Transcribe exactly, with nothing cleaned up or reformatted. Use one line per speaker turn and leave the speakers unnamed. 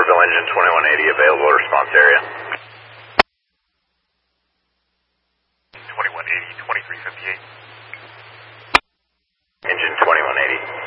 Orville engine twenty-one eighty, available response area.
twenty-one eighty, twenty-three fifty-eight.
Engine twenty-one eighty.